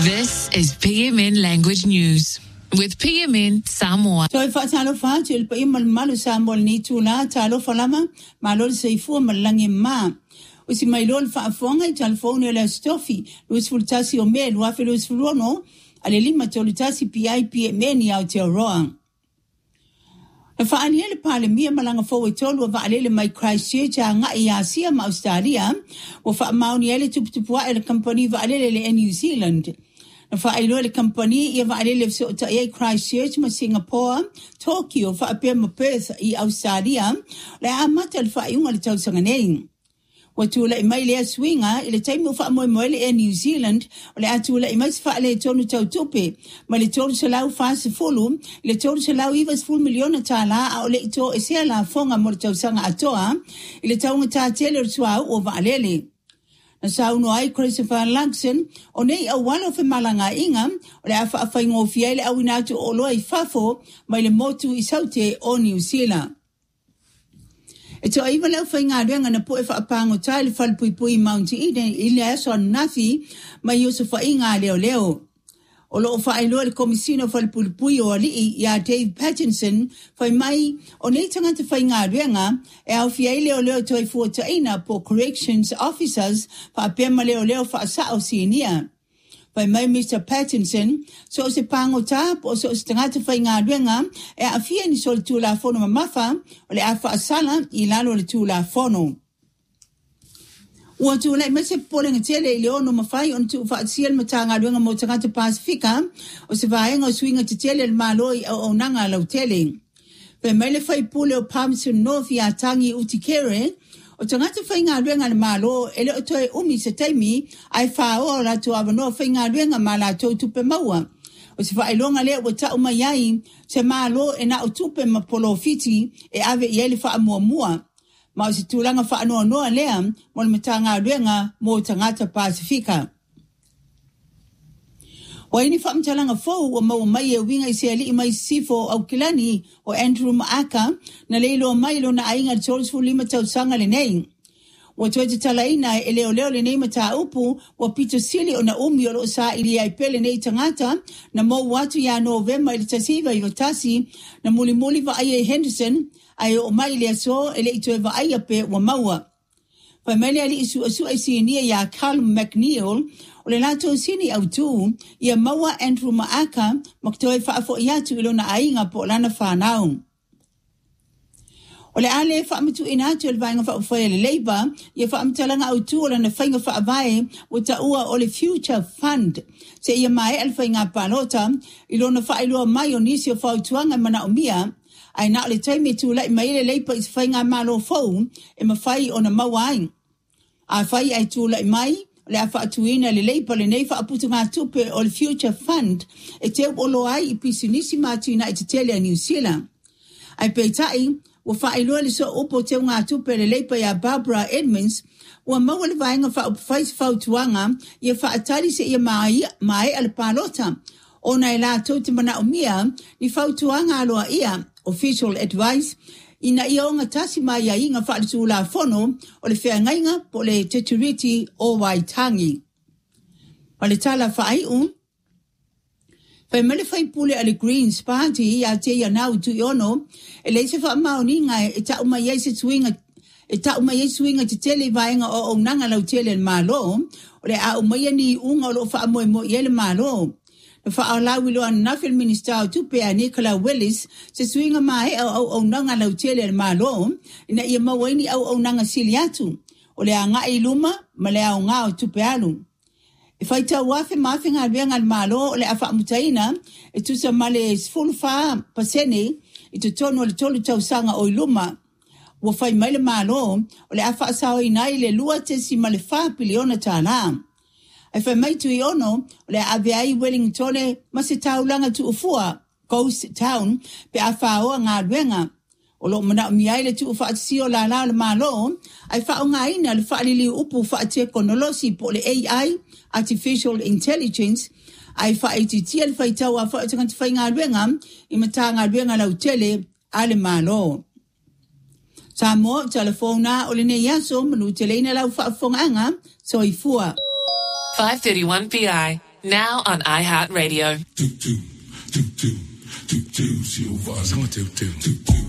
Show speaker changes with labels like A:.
A: This is PMN Language News with PMN Samoa.
B: Toi whaatalo whaatu il pa imal malu Samoa ni tūna talo whalama malol seifua malangi maa. Usi mailol whaafonga I talfone o la stofi luis fultasi o mea luafe luis fuluono ale lima tolutasi PI PMN i Aotearoa. Na whaaniele pale mia malanga fowe tolu wa alele mai Christchurch a ngai a sia ma Australia wa wha mauni ele tuputupua ele company wa alele le New Zealand. Na whaelo le company ia wa alele so ta e Christchurch ma Singapore, Tokyo wa apea ma Perth I Australia le a mata le whaiunga le tausanga nei. Wa tula I mai lea swinga I le taimu wha moe moe le New Zealand o le atula I mai wha le tonu tau tupe ma le tonu salau whaase fulu le tonu salau iwas fulu miliona tala a o le ito e sea la fonga mo le tausanga atoa I le taunga tā tele o tuau o wa alele. Na sauno ai Christopher Luxon o nei au walo fe malanga inga o le afa whaingo fiele au inatu o loa I fafo mai le motu I saute o New Zealand. E to iwa leo whainga renga na poe whaapango tai le whalpuipui Mount Eden I le aso nafi mai Yusuf whainga leo leo. O loo whaeloa le komisino whalpuipui o alii ia Dave Pattinson whai mai o nei tangata whainga renga e au fiai leo leo toi fuataina po corrections officers whaapema leo leo whaasao sienia. By my Mr. Pattinson, so se pango tap o so se tangata whainga renga e a fia ni so le tūla whono mamafa o le awha asala I lalo le tūla whono. Ua tūla I mese polenga tele I leono mawhai on tu whaatsia le matanga renga mo tangata Pasifika o se vaenga o swinga te tele le maloi o nanga lau tele. By my le whai pule o Palmerston North I a tangi utikere, o tangata whainga renga le malo ele o toe umi se taimi ai whao la tu avanoa whainga renga ma la tau tupe maua. O se whaelonga lea wa tau mai ai se malo e na o tupe ma polo fiti e ave I ele wha mua mua. Ma o se tūlanga wha anoa noa lea mo le matanga renga mo tangata Pasifika. Wa ini whaamtalanga fau o mau mai e winga I se ali mai sifo au kilani o Andrew Maaka na leilo mai lo na ainga Charles Fulima tau sanga le nei. Wa tuete talaina e leo le nei mata upu wa pito sili o na umi o lo sa ili ai pele nei tangata na mo watu ya November ili tasiva I tasi na muli va ai Henderson ai o mai le so ele ito va ai pe wa maua. Pa mele ali isu ai sinia ya Carl McNeil o le lato sini au tu ia maua Andrew Maaka maktoe whaafo iatu ilo na ainga po lana whanau. O le ale whaamitu inatu el vainga whaafo le Labour ia whaamitalanga au tu o lana whainga whaavae o ta ua o le Future Fund. Se ia mai al whainga palota ilo na whailua mai o nisi o whautuanga mana o mia ai na le taime tu lai mai le Labour is whainga malo fau e mawhai o na mawai. A whai ai tu lai mai le a whaatuina le leipa le nei whaaputu ngā tupe o le Future Fund e te olo ai I pisinisi mātina I te tele a New Zealand. Ai peitai, wa whaeloa le so upo te ngā tupe le leipa ia Barbara Edmonds, wa maua le vaenga whaupawhaisi whautuanga ia whaatari se ia mai ale pālota. O nei la tau te mana o mia, ni whautuanga aloa ia, official advice, ina ia o ngatasi mai a inga whaalitu la whono o le whea ngainga po le teturiti o Waitangi. O le tala whaiu, whai mele whai pule a le Greens Party ia te ia nau tu iono, e le se wha maoni ngai e ta umai eise swinga te tele vaenga o nanga lau tele malo, o le a umai ni unga o lo wha amoe mo i ele malo. Na whaalawi an Nafil Minister o tupe a Nicola Willis se swinga mai au nanga lau tele le malo ina ia mawaini au nanga sili atu o le a ngai luma ma le au ngā o tupe alu. E whaita wafe mafe ngā rianga le malo o le a whaamutaina e tusa male sfulu wha pasene I tu tono le tolu tausanga o luma wa whai mai le malo o le a whaasao inai le lua te si male wha piliona tāna. Ai whai mai tui ono, o le aweai Wellingtone ma se taulanga tu ufua, Ghost Town, pe a whaoa ngā ruenga. O lo mana o miai le tu ufaatisi o la la le malo, ai whao ngā ina le whaalili upu whaate konolosi po le AI, Artificial Intelligence, ai whaetitia le whaitau a whaatangati whai ngā ruenga, I mata ngā ruenga lau tele a le malo. Sa mo, telefona o le ne yaso, manu teleina lau whaafonganga, so I fua.
A: 531 PI. Now on iHeartRadio.
C: Silva.